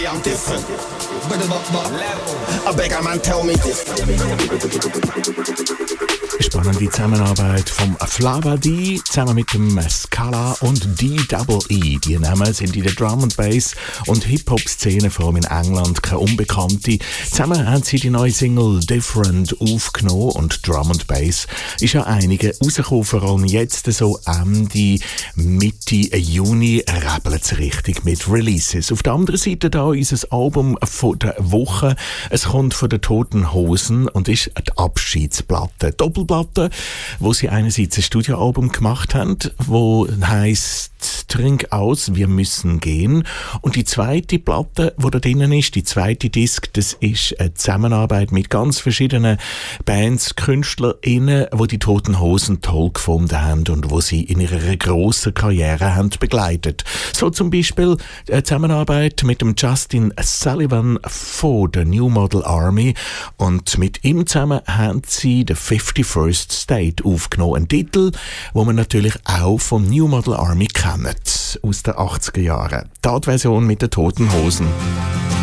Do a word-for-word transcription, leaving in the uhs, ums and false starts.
I'm different. But about what level? A beggar man tell me different. Spannende Zusammenarbeit vom Flava D zusammen mit dem Scala und D E E. Die Namen sind in der Drum and Bass und Hip-Hop-Szene, vor allem in England, keine Unbekannte. Zusammen haben sie die neue Single Different aufgenommen und Drum and Bass ist ja einige rausgekommen, vor allem jetzt so Ende, Mitte Juni rebelt es richtig mit Releases. Auf der anderen Seite da unser Album von der Woche. Es kommt von den Toten Hosen und ist die Abschiedsplatte. Doppelplatte, wo sie einerseits ein Studioalbum gemacht haben, wo heisst Trink aus, wir müssen gehen. Und die zweite Platte, die da drinnen ist, die zweite Disc, das ist eine Zusammenarbeit mit ganz verschiedenen Bands, KünstlerInnen, die die Toten Hosen toll gefunden haben und wo sie in ihrer grossen Karriere haben begleitet. So zum Beispiel eine Zusammenarbeit mit dem Justin Sullivan von der New Model Army und mit ihm zusammen haben sie den fifty-first State aufgenommen. Ein Titel, wo man natürlich auch vom New Model Army kennt, aus den achtziger Jahren. Die Version mit den Toten Hosen.